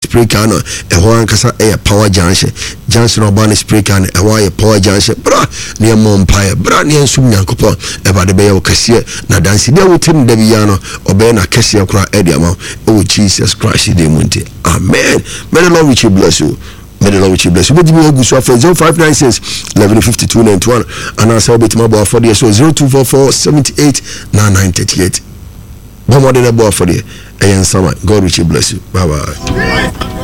spray can ɛhɔ ankasa ɛyɛ power junction ɔba ne spray can ɛhɔ ayɛ power junction bra ne ɛmɔ mpaeɛ bra ne ɛnsum nyankopɔn ɛbade bɛyɛ wo kɛseɛ na dansi deɛ wotem da bi ya no ɔbɛyɛ na kɛseɛ koraa ɛde ama ɛwɔ Jesus Christ de mu nti amen. May the Lord richly bless you. May the Lord richly bless you. But give me a good software 0596 1152 91 and answer bit my boy for the so 0244 78 9938. One more than a boy for the and summer. God richly bless you. Bye bye.